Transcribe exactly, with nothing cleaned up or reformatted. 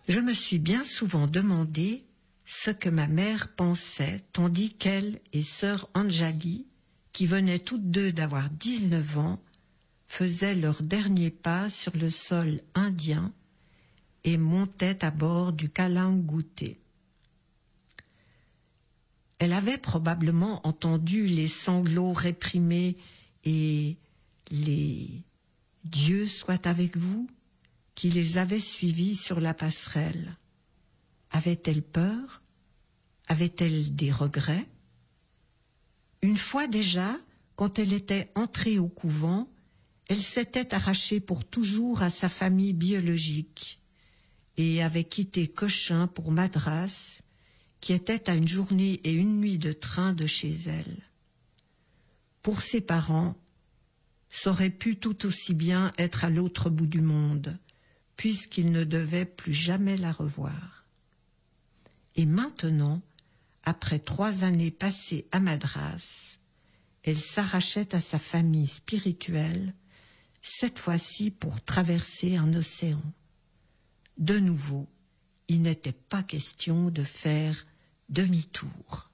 Je me suis bien souvent demandé ce que ma mère pensait, tandis qu'elle et sœur Anjali, qui venaient toutes deux d'avoir dix-neuf ans, faisaient leurs derniers pas sur le sol indien et montaient à bord du Kalanguté. Elle avait probablement entendu les sanglots réprimés et les « Dieu soit avec vous » qui les avaient suivis sur la passerelle. Avait-elle peur? Avait-elle des regrets? Une fois déjà, quand elle était entrée au couvent, elle s'était arrachée pour toujours à sa famille biologique et avait quitté Cochin pour Madras, qui était à une journée et une nuit de train de chez elle. Pour ses parents, ça aurait pu tout aussi bien être à l'autre bout du monde, puisqu'ils ne devaient plus jamais la revoir. Et maintenant, après trois années passées à Madras, elle s'arrachait à sa famille spirituelle, cette fois-ci pour traverser un océan. De nouveau, il n'était pas question de faire demi-tour.